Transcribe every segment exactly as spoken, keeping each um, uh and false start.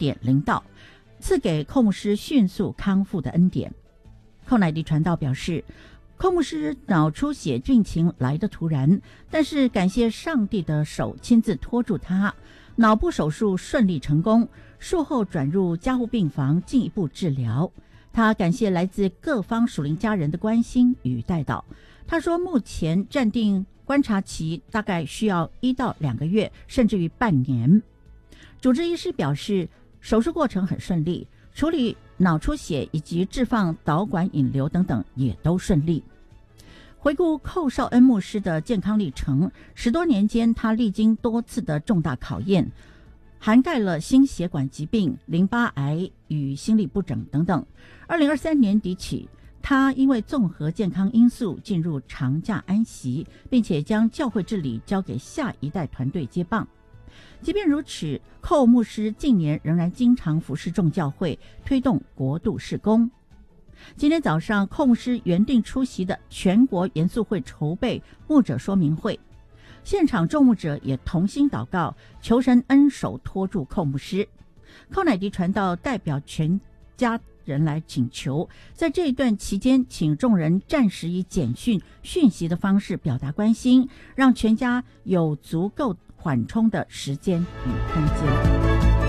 点临到，赐给寇牧师迅速康复的恩典。寇乃迪传道表示，寇牧师脑出血病情来得突然，但是感谢上帝的手亲自拖住他，脑部手术顺利成功，术后转入加护病房进一步治疗。他感谢来自各方属灵家人的关心与代祷。他说，目前暂定观察期大概需要一到两个月，甚至于半年。主治医师表示，手术过程很顺利，处理脑出血以及置放导管引流等等也都顺利。回顾寇绍恩牧师的健康历程，十多年间他历经多次的重大考验，涵盖了心血管疾病、淋巴癌与心律不整等等。二零二三年底起，他因为综合健康因素进入长假安息，并且将教会治理交给下一代团队接棒。即便如此，寇牧师近年仍然经常服侍众教会，推动国度事工。今天早上，寇牧师原定出席的全国严肃会筹备牧者说明会，现场众牧者也同心祷告，求神恩手托住寇牧师。寇乃迪传道代表全家人来请求，在这一段期间，请众人暂时以简讯讯息的方式表达关心，让全家有足够缓冲的时间与空间。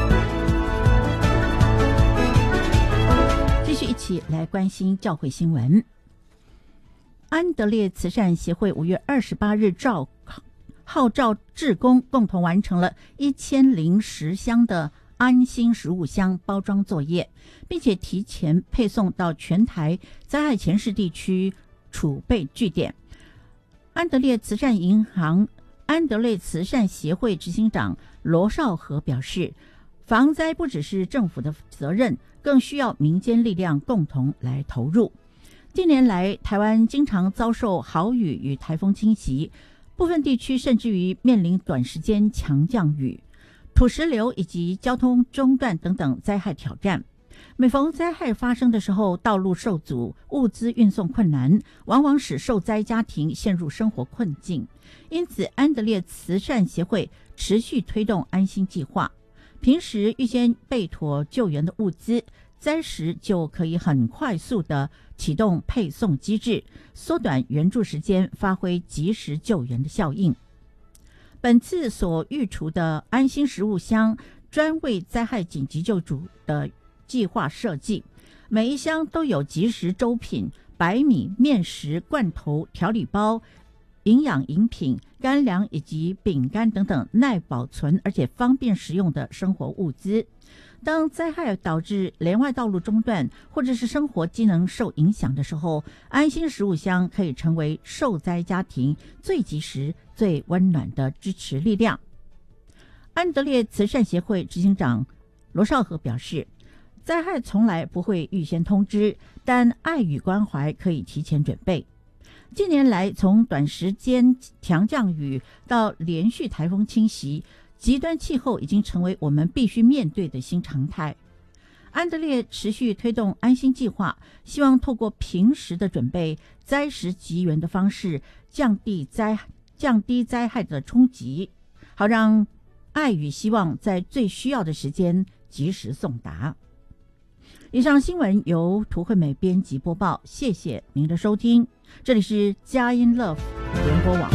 继续一起来关心教会新闻。安德烈慈善协会五月二十八日召号召志工共同完成了一千零十箱的安心食物箱包装作业，并且提前配送到全台灾害前市地区储备据点。安德烈慈善银行安德烈慈善协会执行长罗少和表示，防灾不只是政府的责任，更需要民间力量共同来投入。近年来，台湾经常遭受豪雨与台风侵袭，部分地区甚至于面临短时间强降雨、土石流以及交通中断等等灾害挑战。每逢灾害发生的时候，道路受阻，物资运送困难，往往使受灾家庭陷入生活困境。因此，安德烈慈善协会持续推动安心计划，平时预先备妥救援的物资，灾时就可以很快速的启动配送机制，缩短援助时间，发挥及时救援的效应。本次所预储的安心食物箱专为灾害紧急救助的计划设计，每一箱都有即时粥品、白米、面食、罐头、调理包、营养饮品、干粮以及饼干等等耐保存而且方便食用的生活物资。当灾害导致连外道路中断或者是生活机能受影响的时候，安心食物箱可以成为受灾家庭最及时、最温暖的支持力量。安德烈慈善协会执行长罗少和表示，灾害从来不会预先通知，但爱与关怀可以提前准备。近年来，从短时间强降雨到连续台风侵袭，极端气候已经成为我们必须面对的新常态。安德烈持续推动安心计划，希望透过平时的准备、灾时急援的方式，降低灾降低灾害的冲击，好让爱与希望在最需要的时间及时送达。以上新闻由涂惠美编辑播报，谢谢您的收听。这里是佳音 Love 联播网。